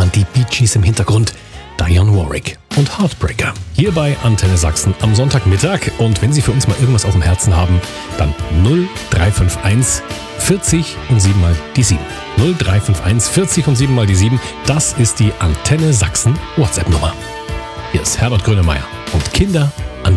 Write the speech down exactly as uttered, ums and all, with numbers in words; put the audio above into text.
waren die Bee Gees im Hintergrund. Dionne Warwick und Heartbreaker. Hier bei Antenne Sachsen am Sonntagmittag. Und wenn Sie für uns mal irgendwas auf dem Herzen haben, dann null drei fünf eins vierzig und sieben mal die sieben. null drei fünf eins vierzig und sieben mal die sieben. Das ist die Antenne Sachsen WhatsApp-Nummer. Hier ist Herbert Grönemeyer und Kinder